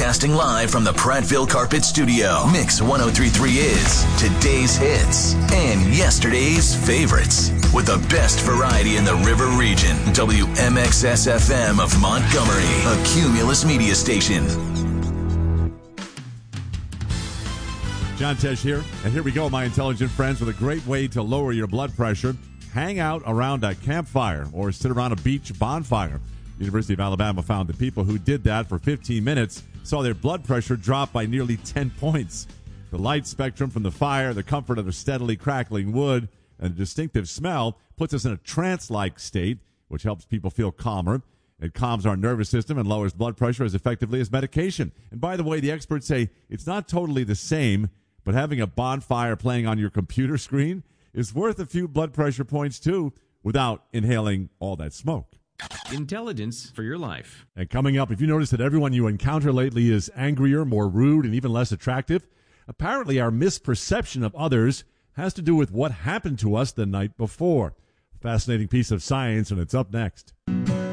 Broadcasting live from the Prattville Carpet Studio. Mix 1033 is today's hits and yesterday's favorites. With the best variety in the River Region. WMXS-FM of Montgomery, a Cumulus media station. John Tesh here, and here we go, my intelligent friends, with a great way to lower your blood pressure. Hang out around a campfire or sit around a beach bonfire. The University of Alabama found that people who did that for 15 minutes saw their blood pressure drop by nearly 10 points. The light spectrum from the fire, the comfort of the steadily crackling wood, and the distinctive smell puts us in a trance-like state, which helps people feel calmer. It calms our nervous system and lowers blood pressure as effectively as medication. And by the way, the experts say it's not totally the same, but having a bonfire playing on your computer screen is worth a few blood pressure points, too, without inhaling all that smoke. Intelligence for your life. And coming up, if you notice that everyone you encounter lately is angrier, more rude, and even less attractive, apparently our misperception of others has to do with what happened to us the night before. Fascinating piece of science, and it's up next.